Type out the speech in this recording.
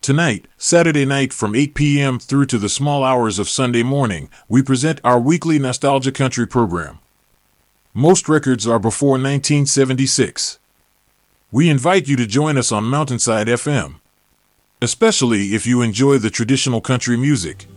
Tonight, Saturday night from 8 p.m. through to the small hours of Sunday morning, we present our weekly Nostalgia Country program. Most records are before 1976. We invite you to join us on Mountainside FM, especially if you enjoy the traditional country music.